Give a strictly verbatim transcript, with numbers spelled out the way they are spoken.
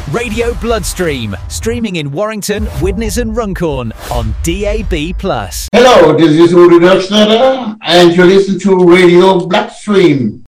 Radio Bloodstream, streaming in Warrington, Widnes and Runcorn on D A B plus. Hello, this is Uri Doxner and you're listening to Radio Bloodstream.